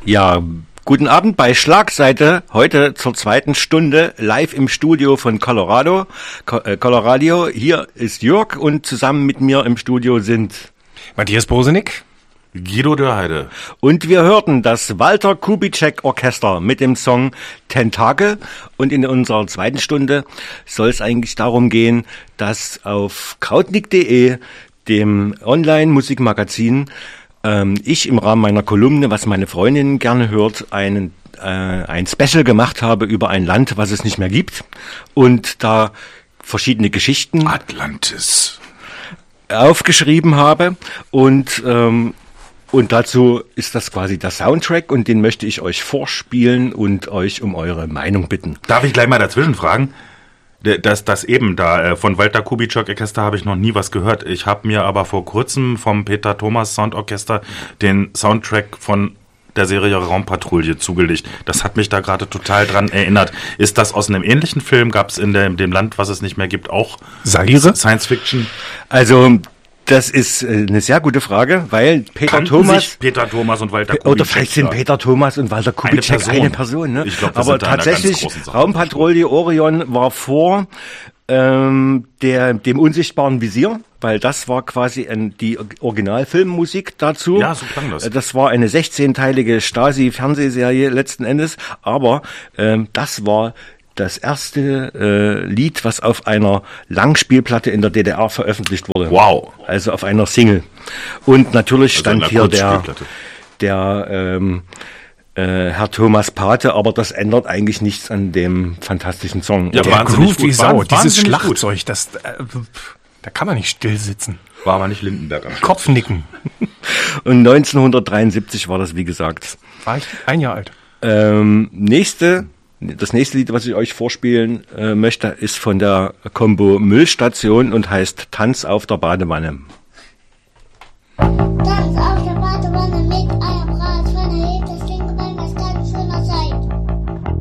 Ja, guten Abend bei Schlagseite, heute zur zweiten Stunde, live im Studio von Colorado. Hier ist Jörg und zusammen mit mir im Studio sind Matthias Bosenig, Guido Dörheide. Und wir hörten das Walter Kubitschek Orchester mit dem Song Tentakel. Und in unserer zweiten Stunde soll es eigentlich darum gehen, dass auf krautnik.de, dem Online-Musikmagazin, ich im Rahmen meiner Kolumne, was meine Freundin gerne hört, ein Special gemacht habe über ein Land, was es nicht mehr gibt. Und da verschiedene Geschichten Atlantis aufgeschrieben habe. Und dazu ist das quasi der Soundtrack und den möchte ich euch vorspielen und euch um eure Meinung bitten. Darf ich gleich mal dazwischen fragen? Das eben da von Walter Kubitschek Orchester habe ich noch nie was gehört. Ich habe mir aber vor kurzem vom Peter Thomas Soundorchester den Soundtrack von der Serie Raumpatrouille zugelegt. Das hat mich da gerade total dran erinnert. Ist das aus einem ähnlichen Film? Gab es in dem Land, was es nicht mehr gibt, auch Satire? Science Fiction? Also das ist eine sehr gute Frage, weil Peter Thomas und Walter Kubitschek. Oder vielleicht sind Peter Thomas und Walter Kubitschek eine Person, ne? Ich glaube, aber tatsächlich, Raumpatrouille Orion war vor dem unsichtbaren Visier, weil das war quasi die Originalfilmmusik dazu. Ja, so klang das. Das war eine 16-teilige Stasi-Fernsehserie letzten Endes, aber das war das erste Lied, was auf einer Langspielplatte in der DDR veröffentlicht wurde. Wow. Also auf einer Single. Und natürlich stand hier der Herr Thomas Pate, aber das ändert eigentlich nichts an dem fantastischen Song. Ja, der Groove wie Sau, dieses Schlagzeug, da kann man nicht still sitzen. War aber nicht Lindenberg am Schluss. Kopfnicken. Und 1973 war das, wie gesagt. War ich 1 Jahr alt. Das nächste Lied, was ich euch vorspielen möchte, ist von der Combo Müllstation und heißt Tanz auf der Badewanne. Tanz auf